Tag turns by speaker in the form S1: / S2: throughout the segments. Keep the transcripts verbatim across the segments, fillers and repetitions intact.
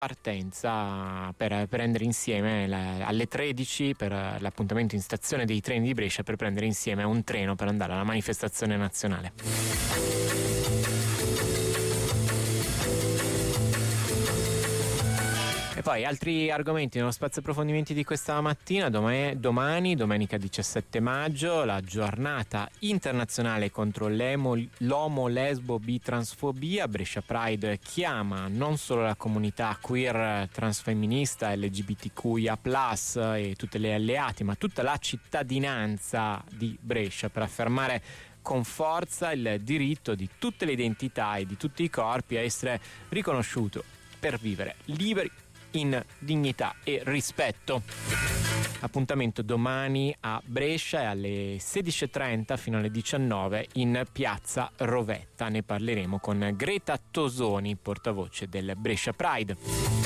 S1: partenza per prendere insieme la, alle tredici per l'appuntamento in stazione dei treni di Brescia per prendere insieme un treno per andare alla manifestazione nazionale. E poi altri argomenti nello spazio approfondimenti di questa mattina. Domani, domani domenica diciassette maggio, la giornata internazionale contro l'emo, l'omo, lesbo, bi, transfobia. Brescia Pride chiama non solo la comunità queer, transfemminista, L G B T Q I A plus, e tutte le alleate, ma tutta la cittadinanza di Brescia per affermare con forza il diritto di tutte le identità e di tutti i corpi a essere riconosciuto per vivere liberi in dignità e rispetto. Appuntamento domani a Brescia e alle sedici e trenta fino alle diciannove in piazza Rovetta. Ne parleremo con Greta Tosoni, portavoce del Brescia Pride.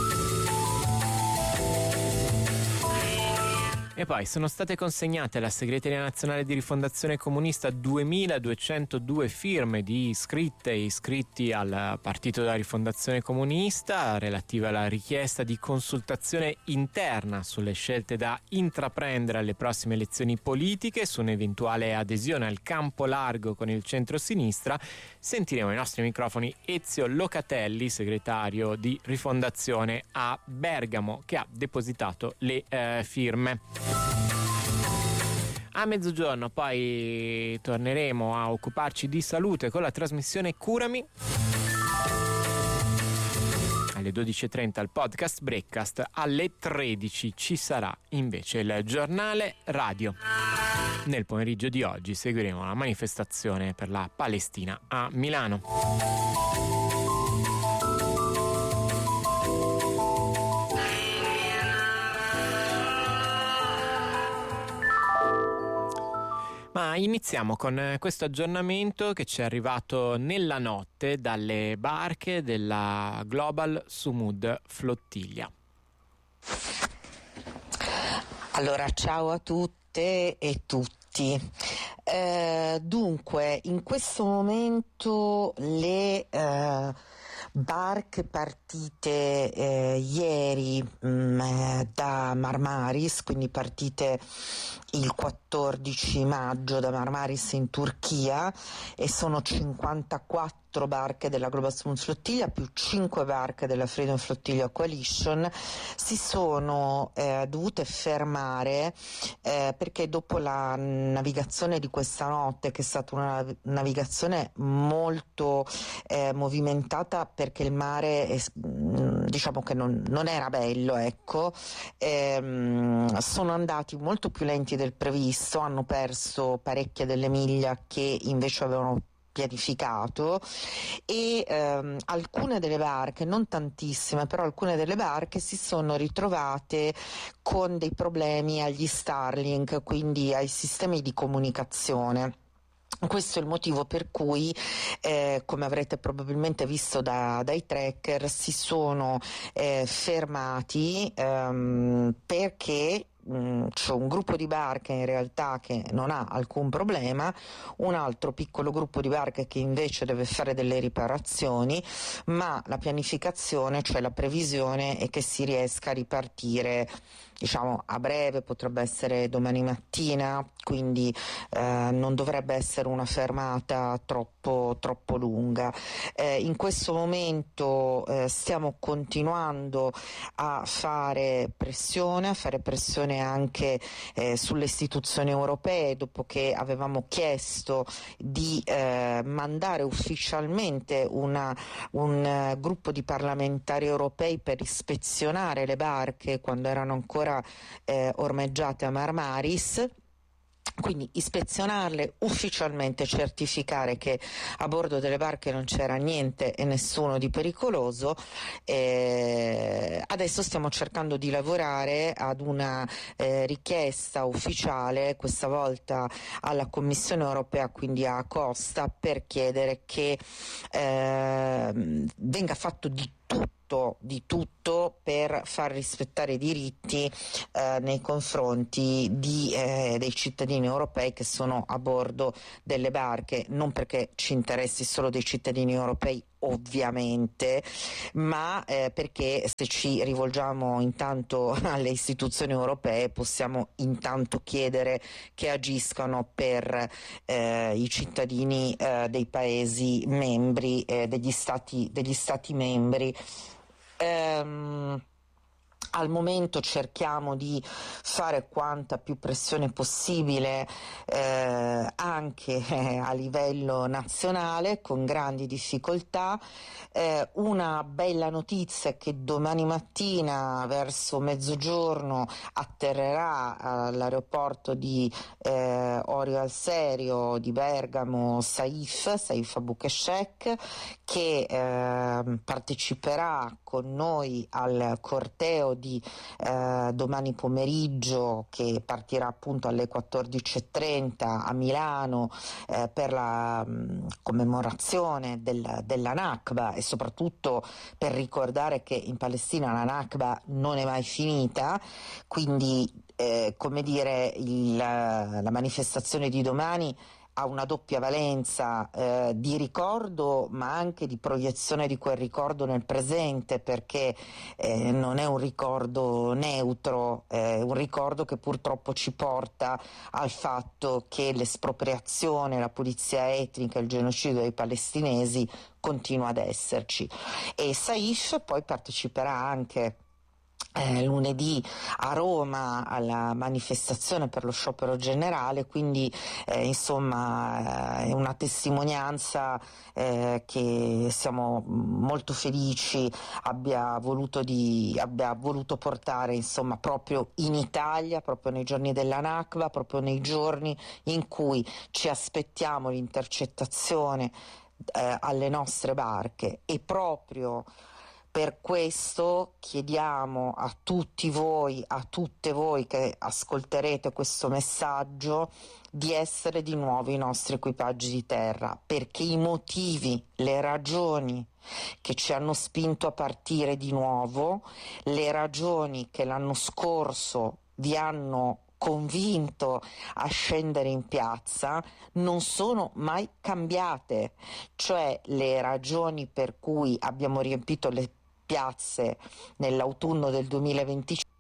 S1: E poi sono state consegnate alla Segreteria Nazionale di Rifondazione Comunista duemiladuecentodue firme di iscritte e iscritti al Partito della Rifondazione Comunista relative alla richiesta di consultazione interna sulle scelte da intraprendere alle prossime elezioni politiche, su un'eventuale adesione al campo largo con il centro-sinistra. Sentiremo ai nostri microfoni Ezio Locatelli, segretario di Rifondazione a Bergamo, che ha depositato le eh, firme. A mezzogiorno poi torneremo a occuparci di salute con la trasmissione Curami. Alle dodici e trenta il podcast Breakcast. Alle tredici ci sarà invece il giornale radio. Nel pomeriggio di oggi seguiremo la manifestazione per la Palestina a Milano. Ma iniziamo con questo aggiornamento che ci è arrivato nella notte dalle barche della Global Sumud Flottiglia.
S2: Allora, ciao a tutte e tutti. Eh, dunque, in questo momento le eh, barche partite eh, ieri mh, da Marmaris, quindi partite il quattordici maggio da Marmaris in Turchia, e sono cinquantaquattro barche della Global Sumud Flottiglia più cinque barche della Freedom Flotilla Coalition, si sono eh, dovute fermare eh, perché dopo la navigazione di questa notte, che è stata una navigazione molto eh, movimentata perché il mare è, diciamo che non, non era bello, ecco, ehm, sono andati molto più lenti del previsto, hanno perso parecchie delle miglia che invece avevano pianificato, e ehm, alcune delle barche, non tantissime, però alcune delle barche si sono ritrovate con dei problemi agli Starlink, quindi ai sistemi di comunicazione. Questo è il motivo per cui, eh, come avrete probabilmente visto da, dai tracker, si sono eh, fermati ehm, perché mh, c'è un gruppo di barche in realtà che non ha alcun problema, un altro piccolo gruppo di barche che invece deve fare delle riparazioni, ma la pianificazione, cioè la previsione, è che si riesca a ripartire, diciamo, a breve, potrebbe essere domani mattina, quindi eh, non dovrebbe essere una fermata troppo, troppo lunga. Eh, in questo momento eh, stiamo continuando a fare pressione, a fare pressione anche eh, sulle istituzioni europee, dopo che avevamo chiesto di eh, mandare ufficialmente una, un uh, gruppo di parlamentari europei per ispezionare le barche quando erano ancora Eh, ormeggiate a Marmaris, quindi ispezionarle ufficialmente, certificare che a bordo delle barche non c'era niente e nessuno di pericoloso. Eh, adesso stiamo cercando di lavorare ad una eh, richiesta ufficiale, questa volta alla Commissione europea, quindi a Costa, per chiedere che eh, venga fatto di tutto di tutto per far rispettare i diritti eh, nei confronti di, eh, dei cittadini europei che sono a bordo delle barche, non perché ci interessi solo dei cittadini europei ovviamente, ma eh, perché se ci rivolgiamo intanto alle istituzioni europee possiamo intanto chiedere che agiscano per eh, i cittadini eh, dei paesi membri, eh, degli stati, degli stati membri. Ehm, Al momento cerchiamo di fare quanta più pressione possibile eh, anche eh, a livello nazionale, con grandi difficoltà. Eh, una bella notizia è che domani mattina verso mezzogiorno atterrerà all'aeroporto di eh, Orio al Serio di Bergamo Saif, Saif Aboukheshek, che eh, parteciperà con noi al corteo di eh, domani pomeriggio, che partirà appunto alle quattordici e trenta a Milano eh, per la mh, commemorazione del, della Nakba, e soprattutto per ricordare che in Palestina la Nakba non è mai finita. Quindi eh, come dire, il, la manifestazione di domani ha una doppia valenza eh, di ricordo, ma anche di proiezione di quel ricordo nel presente, perché eh, non è un ricordo neutro, è un ricordo che purtroppo ci porta al fatto che l'espropriazione, la pulizia etnica, il genocidio dei palestinesi continua ad esserci. E Saif poi parteciperà anche Eh, lunedì a Roma alla manifestazione per lo sciopero generale, quindi eh, insomma eh, è una testimonianza eh, che siamo molto felici abbia voluto, di, abbia voluto portare insomma proprio in Italia, proprio nei giorni della Nakba, proprio nei giorni in cui ci aspettiamo l'intercettazione eh, alle nostre barche. E proprio per questo chiediamo a tutti voi, a tutte voi che ascolterete questo messaggio, di essere di nuovo i nostri equipaggi di terra, perché i motivi, le ragioni che ci hanno spinto a partire di nuovo, le ragioni che l'anno scorso vi hanno convinto a scendere in piazza non sono mai cambiate. Cioè, le ragioni per cui abbiamo riempito le piazze nell'autunno del duemilaventicinque